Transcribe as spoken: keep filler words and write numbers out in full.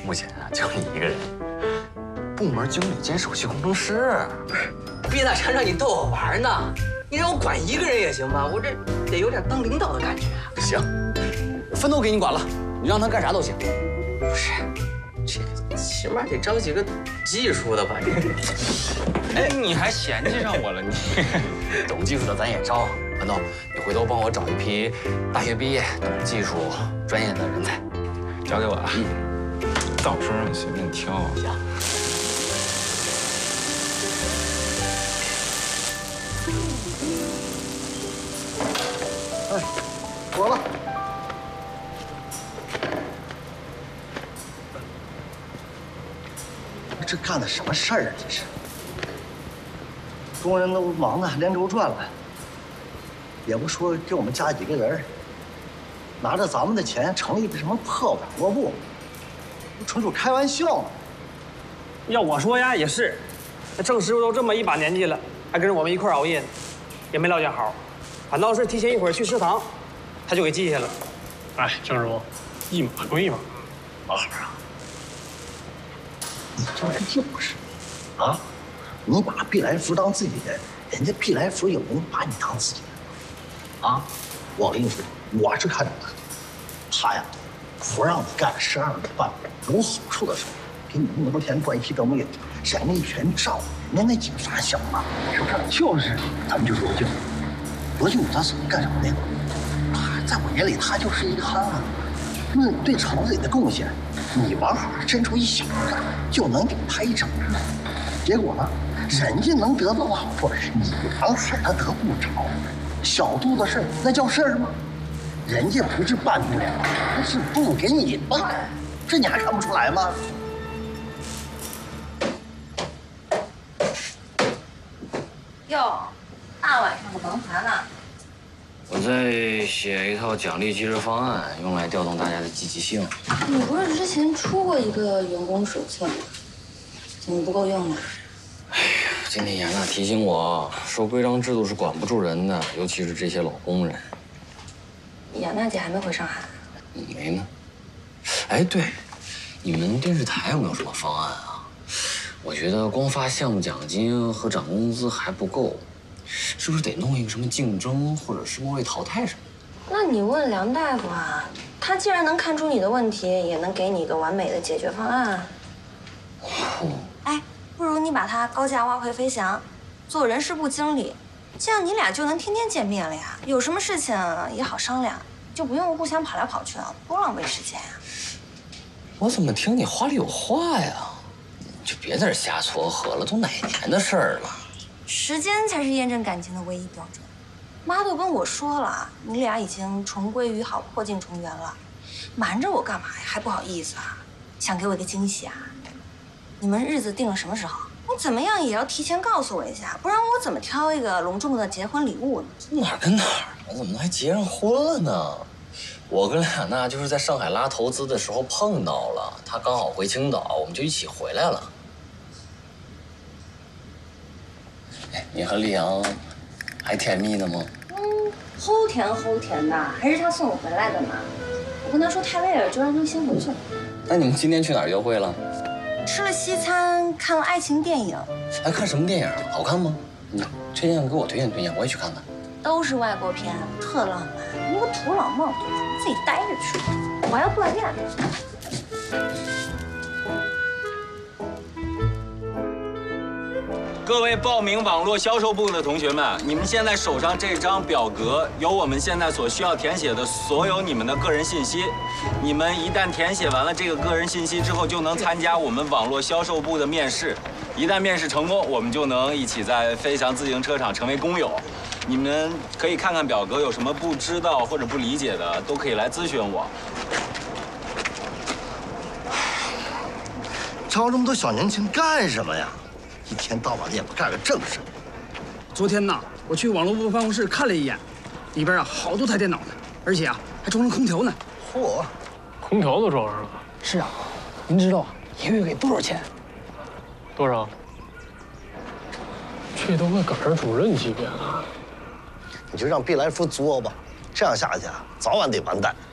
目前啊就你一个人，部门经理兼首席工程师。 别大厂长，你逗我玩呢？你让我管一个人也行吧？我这得有点当领导的感觉。 行，分都给你管了，你让他干啥都行。 不是，这起码得招几个技术的吧？ 哎，你还嫌弃上我了你？ 懂技术的咱也招。豌豆，你回头帮我找一批大学毕业、懂技术、专业的人才， 交给我了。嗯，到时候让你随便挑。 行。 哎，我了。这干的什么事儿啊？这是，工人都忙得连轴转了，也不说给我们加几个人，拿着咱们的钱成立个什么破网络部，纯属开玩笑呢。 要我说呀，也是，那郑师傅都这么一把年纪了，还跟着我们一块熬夜呢，也没落见好，反倒是提前一会儿去食堂，他就给记下了。 哎，郑师傅，一码归一码。 老汉啊，你这是就是，啊，你把毕来福当自己人，人家毕来福有人把你当自己人，啊，我跟你说，我是看着他，他呀，不让你干事让你办，有好处的时候，给你那么多钱关系都没有，人家一拳照，人家那警察小嘛，是不是？就是，咱们就罗静，罗静他是干什么的？他在我眼里，他就是一个憨啊。论对厂子里的贡献，你往好伸出一小指就能给他一整个，结果呢，人家能得到好处，你往事他得不着，小肚子事儿那叫事儿吗？人家不是办不了，他是不给你办，这你还看不出来吗？ 哟，大晚上的忙啥呢？ 我在写一套奖励机制方案，用来调动大家的积极性。 你不是之前出过一个员工手册吗？怎么不够用呢？ 哎呀，今天雅娜提醒我说，规章制度是管不住人的，尤其是这些老工人。 雅娜姐还没回上海。 你没呢？哎，对，你们电视台有没有什么方案啊？我觉得光发项目奖金和涨工资还不够。是不是得弄一个什么竞争，或者是末位淘汰什么的？ 那你问梁大夫啊，他既然能看出你的问题，也能给你一个完美的解决方案。 哦， 哎，不如你把他高价挖回飞翔，做人事部经理，这样你俩就能天天见面了呀。有什么事情也好商量，就不用互相跑来跑去了，多浪费时间呀。 我怎么听你话里有话呀？你就别在这瞎撮合了，都哪年的事儿了？ 时间才是验证感情的唯一标准。妈都跟我说了，你俩已经重归于好，破镜重圆了，瞒着我干嘛呀？还不好意思啊？想给我一个惊喜啊？你们日子定了什么时候？你怎么样也要提前告诉我一下，不然我怎么挑一个隆重的结婚礼物呢？ 哪儿跟哪儿？我怎么还结上婚了呢？我跟俩娜就是在上海拉投资的时候碰到了，她刚好回青岛，我们就一起回来了。你和丽阳还甜蜜呢吗？ 嗯，齁甜齁甜的，还是他送我回来的呢。我跟他说太累了，就让他先回去了。 那你们今天去哪儿约会了？ 吃了西餐，看了爱情电影。 哎，看什么电影？好看吗？你推荐给我推荐推荐，我也去看看。 都是外国片，特浪漫。一个土老帽子，自己待着去。我要锻炼。 各位报名网络销售部的同学们，你们现在手上这张表格有我们现在所需要填写的所有你们的个人信息。你们一旦填写完了这个个人信息之后，就能参加我们网络销售部的面试。一旦面试成功，我们就能一起在飞翔自行车厂成为工友。你们可以看看表格，有什么不知道或者不理解的，都可以来咨询我。 招这么多小年轻干什么呀？一天到晚的也不干个正事。 昨天呐，我去网络部办公室看了一眼，里边啊好多台电脑呢，而且啊还装上空调呢。 嚯， 空调都装上了。 是啊，您知道啊一个月给多少钱？ 多少？这都快赶上主任级别了。 你就让毕来福作吧，这样下去啊，早晚得完蛋。